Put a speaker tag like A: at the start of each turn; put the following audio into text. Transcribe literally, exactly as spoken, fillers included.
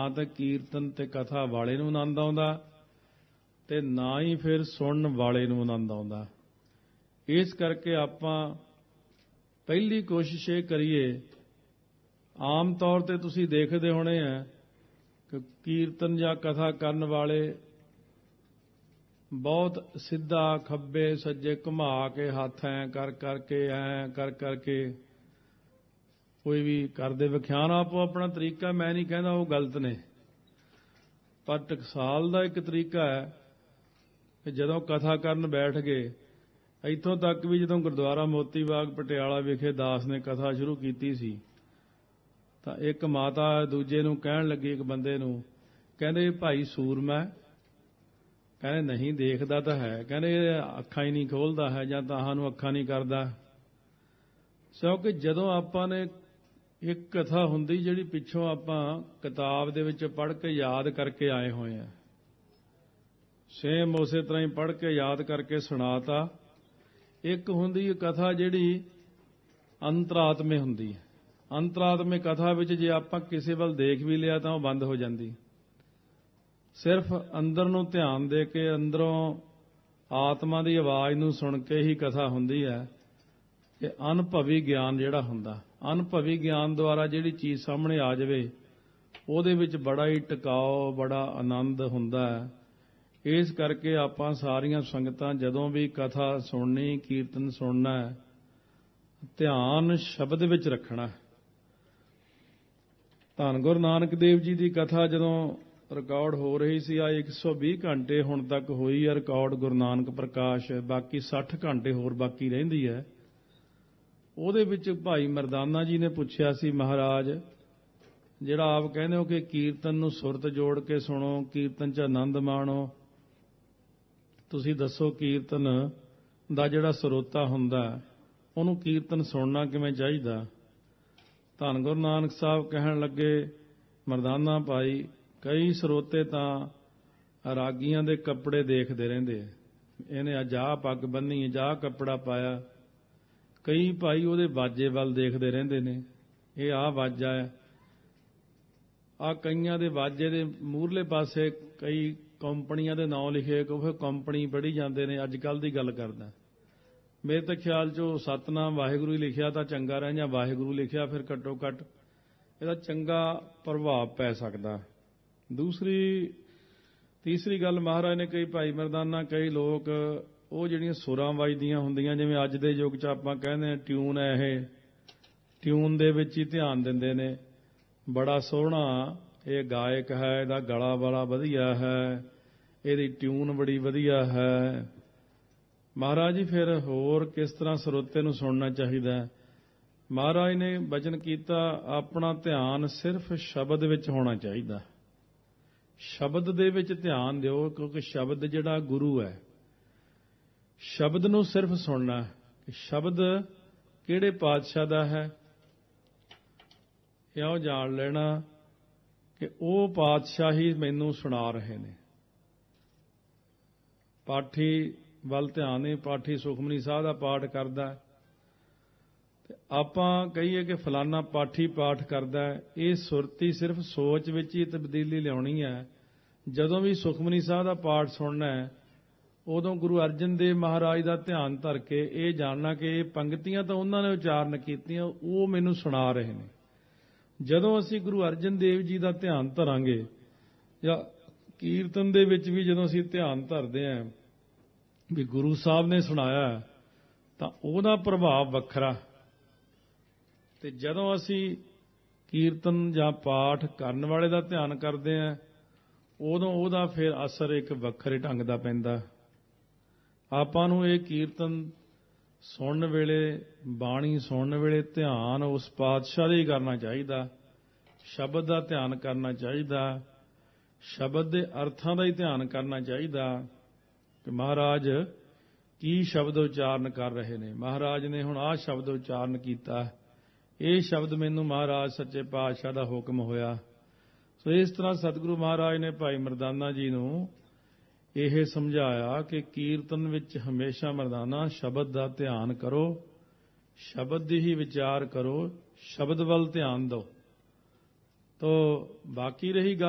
A: ਨਾ ਤਾਂ ਕੀਰਤਨ ਤੇ ਕਥਾ ਵਾਲੇ ਨੂੰ ਆਨੰਦ ਆਉਂਦਾ ਤੇ ਨਾ ਹੀ ਫਿਰ ਸੁਣਨ ਵਾਲੇ ਨੂੰ ਆਨੰਦ ਆਉਂਦਾ। ਇਸ ਕਰਕੇ ਆਪਾਂ ਪਹਿਲੀ ਕੋਸ਼ਿਸ਼ ਇਹ ਕਰੀਏ, ਆਮ ਤੌਰ ਤੇ ਤੁਸੀਂ ਦੇਖਦੇ ਹੋਣੇ ਆ ਕਿ ਕੀਰਤਨ ਜਾਂ ਕਥਾ ਕਰਨ ਵਾਲੇ ਬਹੁਤ ਸਿੱਧਾ ਖੱਬੇ ਸੱਜੇ ਘੁਮਾ ਕੇ ਹੱਥ ਐ ਕਰ ਕਰਕੇ ਐ ਕਰ ਕਰਕੇ ਕੋਈ ਵੀ ਕਰਦੇ ਵਿਖਿਆਨ ਆਪੋ ਆਪਣਾ ਤਰੀਕਾ, ਮੈਂ ਨਹੀਂ ਕਹਿੰਦਾ ਉਹ ਗਲਤ ਨੇ, ਪਰ ਟਕਸਾਲ ਦਾ ਇੱਕ ਤਰੀਕਾ ਹੈ ਕਿ ਜਦੋਂ ਕਥਾ ਕਰਨ ਬੈਠ ਗਏ, ਇੱਥੋਂ ਤੱਕ ਵੀ ਜਦੋਂ ਗੁਰਦੁਆਰਾ ਮੋਤੀ ਬਾਗ ਪਟਿਆਲਾ ਵਿਖੇ ਦਾਸ ਨੇ ਕਥਾ ਸ਼ੁਰੂ ਕੀਤੀ ਸੀ ਤਾਂ ਇੱਕ ਮਾਤਾ ਦੂਜੇ ਨੂੰ ਕਹਿਣ ਲੱਗੀ, ਇੱਕ ਬੰਦੇ ਨੂੰ, ਕਹਿੰਦੇ ਭਾਈ ਸੂਰਮਾ, ਕਹਿੰਦੇ ਨਹੀਂ ਦੇਖਦਾ ਤਾਂ ਹੈ, ਕਹਿੰਦੇ ਅੱਖਾਂ ਹੀ ਨਹੀਂ ਖੋਲ੍ਹਦਾ ਹੈ ਜਾਂ ਤਾਹਾਂ ਨੂੰ ਅੱਖਾਂ ਨਹੀਂ ਕਰਦਾ। ਕਿਉਂਕਿ ਜਦੋਂ ਆਪਾਂ ਨੇ ਇੱਕ ਕਥਾ ਹੁੰਦੀ ਜਿਹੜੀ ਪਿੱਛੋਂ ਆਪਾਂ ਕਿਤਾਬ ਦੇ ਵਿੱਚ ਪੜ੍ਹ ਕੇ ਯਾਦ ਕਰਕੇ ਆਏ ਹੋਏ ਆ, ਸੇਮ ਉਸੇ ਤਰ੍ਹਾਂ ਹੀ ਪੜ੍ਹ ਕੇ ਯਾਦ ਕਰਕੇ ਸੁਣਾਤਾ। ਇੱਕ ਹੁੰਦੀ ਹੈ ਕਥਾ ਜਿਹੜੀ ਅੰਤਰਾਤਮੇ ਹੁੰਦੀ ਹੈ। ਅੰਤਰਾਤਮੇ ਕਥਾ ਵਿੱਚ ਜੇ ਆਪਾਂ ਕਿਸੇ ਵੱਲ ਦੇਖ ਵੀ ਲਿਆ ਤਾਂ ਉਹ ਬੰਦ ਹੋ ਜਾਂਦੀ, ਸਿਰਫ ਅੰਦਰ ਨੂੰ ਧਿਆਨ ਦੇ ਕੇ ਅੰਦਰੋਂ ਆਤਮਾ ਦੀ ਆਵਾਜ਼ ਨੂੰ ਸੁਣ ਕੇ ਹੀ ਕਥਾ ਹੁੰਦੀ ਹੈ। ਕਿ ਅਨੁਭਵੀ ਗਿਆਨ ਜਿਹੜਾ ਹੁੰਦਾ, ਅਨੁਭਵੀ ਗਿਆਨ ਦੁਆਰਾ ਜਿਹੜੀ ਚੀਜ਼ ਸਾਹਮਣੇ ਆ ਜਾਵੇ ਉਹਦੇ ਵਿੱਚ ਬੜਾ ਹੀ ਟਿਕਾਓ, ਬੜਾ ਆਨੰਦ ਹੁੰਦਾ ਹੈ। ਇਸ ਕਰਕੇ ਆਪਾਂ ਸਾਰੀਆਂ ਸੰਗਤਾਂ ਜਦੋਂ ਵੀ ਕਥਾ ਸੁਣਨੀ, ਕੀਰਤਨ ਸੁਣਨਾ ਹੈ, ਧਿਆਨ ਸ਼ਬਦ ਵਿੱਚ ਰੱਖਣਾ। ਧੰਨ ਗੁਰੂ ਨਾਨਕ ਦੇਵ ਜੀ ਦੀ ਕਥਾ ਜਦੋਂ ਰਿਕਾਰਡ ਹੋ ਰਹੀ ਸੀ, ਆ ਇੱਕ ਸੌ ਵੀਹ ਘੰਟੇ ਹੁਣ ਤੱਕ ਹੋਈ ਹੈ ਰਿਕਾਰਡ ਗੁਰੂ ਨਾਨਕ ਪ੍ਰਕਾਸ਼, ਬਾਕੀ ਸੱਠ ਘੰਟੇ ਹੋਰ ਬਾਕੀ ਰਹਿੰਦੀ ਹੈ। ਉਹਦੇ ਵਿੱਚ ਭਾਈ ਮਰਦਾਨਾ ਜੀ ਨੇ ਪੁੱਛਿਆ ਸੀ, ਮਹਾਰਾਜ ਜਿਹੜਾ ਆਪ ਕਹਿੰਦੇ ਹੋ ਕਿ ਕੀਰਤਨ ਨੂੰ ਸੁਰਤ ਜੋੜ ਕੇ ਸੁਣੋ, ਕੀਰਤਨ 'ਚ ਆਨੰਦ ਮਾਣੋ, ਤੁਸੀਂ ਦੱਸੋ ਕੀਰਤਨ ਦਾ ਜਿਹੜਾ ਸਰੋਤਾ ਹੁੰਦਾ ਉਹਨੂੰ ਕੀਰਤਨ ਸੁਣਨਾ ਕਿਵੇਂ ਚਾਹੀਦਾ। ਧੰਨ ਗੁਰੂ ਨਾਨਕ ਸਾਹਿਬ ਕਹਿਣ ਲੱਗੇ, ਮਰਦਾਨਾ ਭਾਈ, ਕਈ ਸਰੋਤੇ ਤਾਂ ਰਾਗੀਆਂ ਦੇ ਕੱਪੜੇ ਦੇਖਦੇ ਰਹਿੰਦੇ, ਇਹਨੇ ਅੱਜ ਆਹ ਪੱਗ ਬੰਨ੍ਹੀ, ਅੱਜ ਆਹ ਕੱਪੜਾ ਪਾਇਆ। ਕਈ ਭਾਈ ਉਹਦੇ ਵਾਜੇ ਵੱਲ ਦੇਖਦੇ ਰਹਿੰਦੇ ਨੇ, ਇਹ ਆਹ ਵਾਜਾ ਹੈ। ਆ ਕਈਆਂ ਦੇ ਵਾਜੇ ਦੇ ਮੂਹਰਲੇ ਪਾਸੇ ਕਈ ਕੰਪਨੀਆਂ ਦੇ ਨਾਂ ਲਿਖੇ, ਉਹ ਕੰਪਨੀ ਪੜ੍ਹੀ ਜਾਂਦੇ ਨੇ। ਅੱਜ ਕੱਲ੍ਹ ਦੀ ਗੱਲ ਕਰਦਾ, ਮੇਰੇ ਤਾਂ ਖਿਆਲ 'ਚ ਉਹ ਸਤਨਾਮ ਵਾਹਿਗੁਰੂ ਹੀ ਲਿਖਿਆ ਤਾਂ ਚੰਗਾ ਰਹਿ, ਜਾਂ ਵਾਹਿਗੁਰੂ ਲਿਖਿਆ ਫਿਰ ਘੱਟੋ ਘੱਟ ਇਹਦਾ ਚੰਗਾ ਪ੍ਰਭਾਵ ਪੈ ਸਕਦਾ। ਦੂਸਰੀ ਤੀਸਰੀ ਗੱਲ, ਮਹਾਰਾਜ ਨੇ ਕਈ ਭਾਈ ਮਰਦਾਨਾ, ਕਈ ਲੋਕ ਉਹ ਜਿਹੜੀਆਂ ਸੁਰਾਂ ਵੱਜਦੀਆਂ ਹੁੰਦੀਆਂ, ਜਿਵੇਂ ਅੱਜ ਦੇ ਯੁੱਗ 'ਚ ਆਪਾਂ ਕਹਿੰਦੇ ਹਾਂ ਟਿਊਨ ਹੈ, ਇਹ ਟਿਊਨ ਦੇ ਵਿੱਚ ਹੀ ਧਿਆਨ ਦਿੰਦੇ ਨੇ। ਬੜਾ ਸੋਹਣਾ ਇਹ ਗਾਇਕ ਹੈ, ਇਹਦਾ ਗਲਾ ਬੜਾ ਵਧੀਆ ਹੈ, ਇਹਦੀ ਟਿਊਨ ਬੜੀ ਵਧੀਆ ਹੈ। ਮਹਾਰਾਜ ਜੀ ਫਿਰ ਹੋਰ ਕਿਸ ਤਰ੍ਹਾਂ ਸਰੋਤੇ ਨੂੰ ਸੁਣਨਾ ਚਾਹੀਦਾ? ਮਹਾਰਾਜ ਨੇ ਬਚਨ ਕੀਤਾ, ਆਪਣਾ ਧਿਆਨ ਸਿਰਫ ਸ਼ਬਦ ਵਿੱਚ ਹੋਣਾ ਚਾਹੀਦਾ। ਸ਼ਬਦ ਦੇ ਵਿੱਚ ਧਿਆਨ ਦਿਓ, ਕਿਉਂਕਿ ਸ਼ਬਦ ਜਿਹੜਾ ਗੁਰੂ ਹੈ, ਸ਼ਬਦ ਨੂੰ ਸਿਰਫ ਸੁਣਨਾ। ਸ਼ਬਦ ਕਿਹੜੇ ਪਾਤਸ਼ਾਹ ਦਾ ਹੈ ਇਉਂ ਜਾਣ ਲੈਣਾ ਕਿ ਉਹ ਪਾਤਸ਼ਾਹ ਹੀ ਮੈਨੂੰ ਸੁਣਾ ਰਹੇ ਨੇ। ਪਾਠੀ ਵੱਲ ਧਿਆਨ ਨਹੀਂ, ਪਾਠੀ ਸੁਖਮਨੀ ਸਾਹਿਬ ਦਾ ਪਾਠ ਕਰਦਾ ਤੇ ਆਪਾਂ ਕਹੀਏ ਕਿ ਫਲਾਨਾ ਪਾਠੀ ਪਾਠ ਕਰਦਾ, ਇਹ ਸੁਰਤੀ ਸਿਰਫ ਸੋਚ ਵਿੱਚ ਹੀ ਤਬਦੀਲੀ ਲਿਆਉਣੀ ਹੈ। ਜਦੋਂ ਵੀ ਸੁਖਮਨੀ ਸਾਹਿਬ ਦਾ ਪਾਠ ਸੁਣਨਾ ਹੈ, ਉਦੋਂ ਗੁਰੂ ਅਰਜਨ ਦੇਵ ਮਹਾਰਾਜ ਦਾ ਧਿਆਨ ਧਰ ਕੇ ਇਹ ਜਾਣਨਾ ਕਿ ਇਹ ਪੰਕਤੀਆਂ ਤਾਂ ਉਹਨਾਂ ਨੇ ਉਚਾਰਨ ਕੀਤੀਆਂ, ਉਹ ਮੈਨੂੰ ਸੁਣਾ ਰਹੇ ਨੇ। ਜਦੋਂ ਅਸੀਂ ਗੁਰੂ ਅਰਜਨ ਦੇਵ ਜੀ ਦਾ ਧਿਆਨ ਧਰਾਂਗੇ, ਜਾਂ ਕੀਰਤਨ ਦੇ ਵਿੱਚ ਵੀ ਜਦੋਂ ਅਸੀਂ ਧਿਆਨ ਧਰਦੇ ਹਾਂ ਵੀ ਗੁਰੂ ਸਾਹਿਬ ਨੇ ਸੁਣਾਇਆ, ਤਾਂ ਉਹਦਾ ਪ੍ਰਭਾਵ ਵੱਖਰਾ। ਤੇ ਜਦੋਂ ਅਸੀਂ ਕੀਰਤਨ ਜਾਂ ਪਾਠ ਕਰਨ ਵਾਲੇ ਦਾ ਧਿਆਨ ਕਰਦੇ ਹਾਂ, ਉਦੋਂ ਉਹਦਾ ਫਿਰ ਅਸਰ ਇੱਕ ਵੱਖਰੇ ਢੰਗ ਦਾ ਪੈਂਦਾ। ਆਪਾਂ ਨੂੰ ਇਹ ਕੀਰਤਨ ਸੁਣਨ ਵੇਲੇ, ਬਾਣੀ ਸੁਣਨ ਵੇਲੇ ਧਿਆਨ ਉਸ ਪਾਤਸ਼ਾਹ ਦਾ ਹੀ ਕਰਨਾ ਚਾਹੀਦਾ, ਸ਼ਬਦ ਦਾ ਧਿਆਨ ਕਰਨਾ ਚਾਹੀਦਾ, ਸ਼ਬਦ ਦੇ ਅਰਥਾਂ ਦਾ ਹੀ ਧਿਆਨ ਕਰਨਾ ਚਾਹੀਦਾ ਕਿ ਮਹਾਰਾਜ ਕੀ ਸ਼ਬਦ ਉਚਾਰਨ ਕਰ ਰਹੇ ਨੇ। ਮਹਾਰਾਜ ਨੇ ਹੁਣ ਆਹ ਸ਼ਬਦ ਉਚਾਰਨ ਕੀਤਾ, ਇਹ ਸ਼ਬਦ ਮੈਨੂੰ ਮਹਾਰਾਜ ਸੱਚੇ ਪਾਤਸ਼ਾਹ ਦਾ ਹੁਕਮ ਹੋਇਆ। ਸੋ ਇਸ ਤਰ੍ਹਾਂ ਸਤਿਗੁਰੂ ਮਹਾਰਾਜ ਨੇ ਭਾਈ ਮਰਦਾਨਾ ਜੀ ਨੂੰ ਇਹ ਸਮਝਾਇਆ ਕਿ ਕੀਰਤਨ ਵਿੱਚ ਹਮੇਸ਼ਾ ਮਰਦਾਨਾ ਸ਼ਬਦ ਦਾ ਧਿਆਨ ਕਰੋ, ਸ਼ਬਦ ਦੀ ਹੀ ਵਿਚਾਰ ਕਰੋ, ਸ਼ਬਦ ਵੱਲ ਧਿਆਨ ਦਿਓ। ਤੋ ਬਾਕੀ ਰਹੀ ਗੱਲ